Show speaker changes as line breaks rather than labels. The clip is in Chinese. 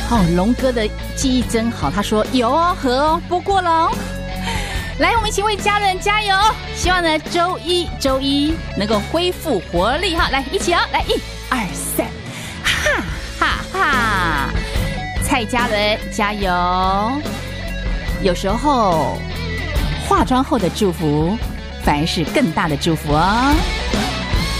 哦，龙哥的记忆真好，他说有哦，和哦，播过了哦。来，我们一起为家人加油！希望呢，周一能够恢复活力哈！来，一起哦，来，1、2、3，哈哈哈！蔡家人加油！有时候化妆后的祝福，反而是更大的祝福哦。